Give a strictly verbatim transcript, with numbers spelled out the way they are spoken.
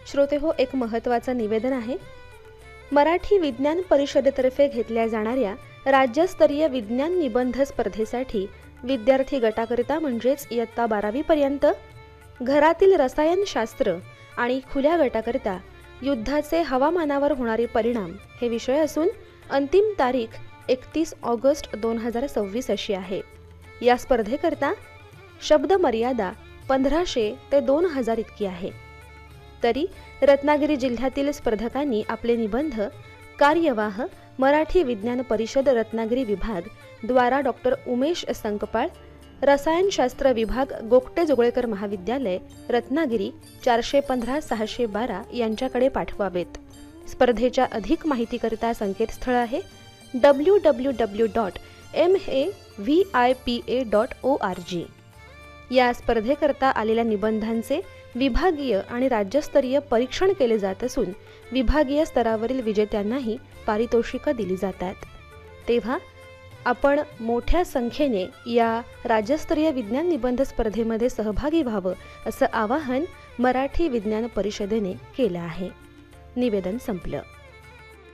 श्रोते हो, एक महत्त्वाचं निवेदन आहे। मराठी विज्ञान परिषदेतर्फे घेतल्या जाणाऱ्या राज्यस्तरीय विज्ञान निबंध स्पर्धेसाठी विद्यार्थी गटाकरिता म्हणजेच इयत्ता बारावी पर्यंत घरातील रसायनशास्त्र आणि खुल्या गटाकरिता युद्धाचे हवामानावर होणारे परिणाम हे विषय असून अंतिम तारीख एकतीस ऑगस्ट दोन हजार सव्वीस अशी आहे। या स्पर्धेकरता शब्द मर्यादा पंधराशे ते दोन हजार इतकी आहे। तरी रत्नागिरी जिल्ह्यातील स्पर्धकांनी आपले निबंध कार्यवाह मराठी विज्ञान परिषद रत्नागिरी विभाग द्वारा डॉक्टर उमेश संकपाळ, रसायनशास्त्र विभाग गोगटे जोगळेकर महाविद्यालय रत्नागिरी चारशे पंधरा सहाशे बारा यांच्याकडे पाठवावेत। स्पर्धेच्या अधिक माहितीकरिता संकेतस्थळ आहे W W W dot M A V I P A dot O R G. या स्पर्धेकरता आलेल्या निबंधांचे विभागीय आणि राज्यस्तरीय परीक्षण केले जात असून विभागीय स्तरावरील विजेत्यांनाही पारितोषिकं दिली जातात। तेव्हा आपण मोठ्या संख्येने या राज्यस्तरीय विज्ञान निबंध स्पर्धेमध्ये सहभागी व्हावं असं आवाहन मराठी विज्ञान परिषदेने केलं आहे। निवेदन संपलं।